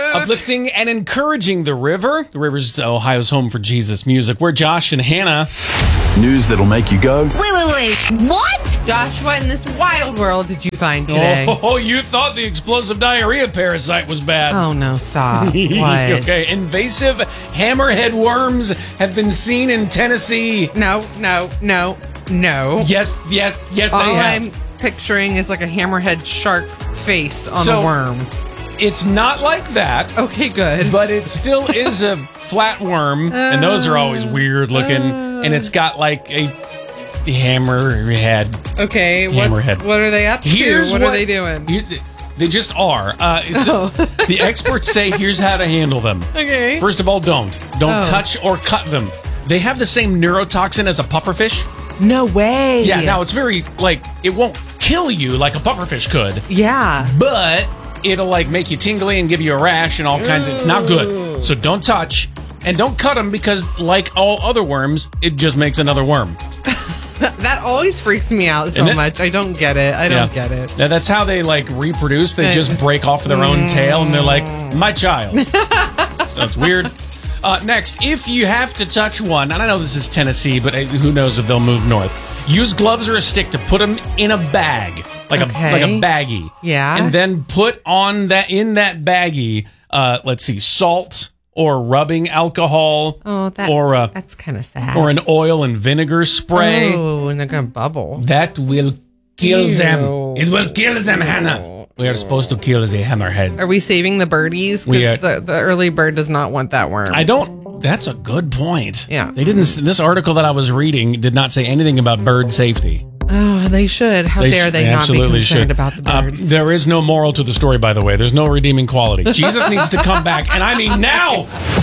Uplifting and encouraging the river. The river's Ohio's home for Jesus music. We're Josh and Hannah. News that'll make you go, Wait. What? Josh, what in this wild world did you find today? Oh, you thought the explosive diarrhea parasite was bad. Oh, no, stop. What? Okay, invasive hammerhead worms have been seen in Tennessee. No. Yes, they All have. I'm picturing is like a hammerhead shark face on So- a worm. It's not like that, Okay, good. but it still is a flatworm, and those are always weird looking, and it's got like a hammerhead. Okay, Hammerhead. what are they up to? What are they doing? They just are. The experts say here's how to handle them. Okay. First of all, don't touch or cut them. They have the same neurotoxin as a pufferfish. No way. Yeah, now it's very, it won't kill you like a pufferfish could, Yeah. but it'll, make you tingly and give you a rash and all kinds of, it's not good. So don't touch, and don't cut them because, like all other worms, it just makes another worm. That always freaks me out so much. I don't get it. I don't get it. Now, that's how they, reproduce. They just break off their own tail, and they're like, my child. So it's weird. Next, if you have to touch one, and I know this is Tennessee, but who knows if they'll move north. Use gloves or a stick to put them in a bag, like a baggie. Yeah. And then put in that baggie, salt or rubbing alcohol. Oh, that's kind of sad. Or an oil and vinegar spray. Oh, and they're going to bubble. That will kill them. Ew. It will kill them, Hannah. We are supposed to kill the hammerhead. Are we saving the birdies? Because the early bird does not want that worm. That's a good point. Yeah. They didn't. This article that I was reading did not say anything about bird safety. Oh, they should. How dare they not be concerned about the birds? There is no moral to the story, by the way. There's no redeeming quality. Jesus needs to come back, and I mean now.